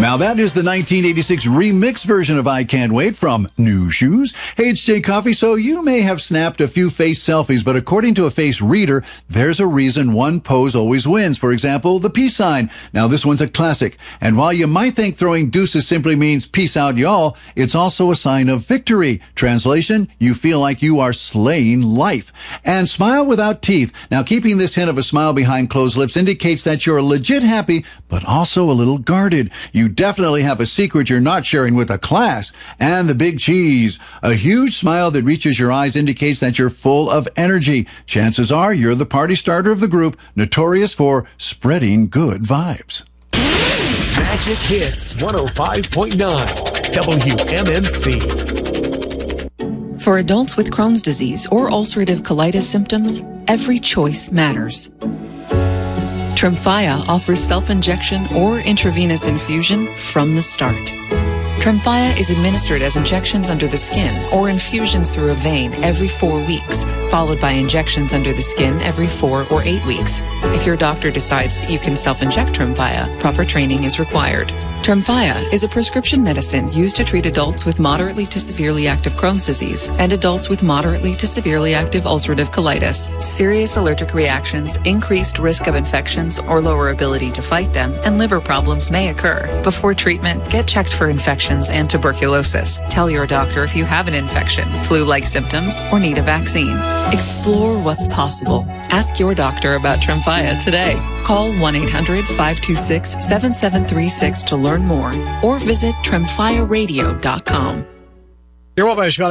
Now that is the 1986 remix version of I Can't Wait from New Shoes. Hey, it's Jay Coffee. So you may have snapped a few face selfies, but according to a face reader, there's a reason one pose always wins. For example, the peace sign. Now this one's a classic. And while you might think throwing deuces simply means peace out y'all, it's also a sign of victory. Translation, you feel like you are slaying life. And smile without teeth. Now keeping this hint of a smile behind closed lips indicates that you're legit happy, but also a little guarded. You definitely have a secret you're not sharing with a class. And the big cheese. A huge smile that reaches your eyes indicates that you're full of energy. Chances are you're the party starter of the group, notorious for spreading good vibes. Magic Hits 105.9 WMMC. For adults with Crohn's disease or ulcerative colitis symptoms, every choice matters. Tremfya offers self-injection or intravenous infusion from the start. Tremfya is administered as injections under the skin or infusions through a vein every 4 weeks, followed by injections under the skin every 4 or 8 weeks. If your doctor decides that you can self-inject Tremfya, proper training is required. Tremfya is a prescription medicine used to treat adults with moderately to severely active Crohn's disease and adults with moderately to severely active ulcerative colitis. Serious allergic reactions, increased risk of infections or lower ability to fight them, and liver problems may occur. Before treatment, get checked for infections and tuberculosis. Tell your doctor if you have an infection, flu-like symptoms, or need a vaccine. Explore what's possible. Ask your doctor about Tremfya today. Call 1-800-526-7736 to learn more or visit tremfyaradio.com. You're welcome,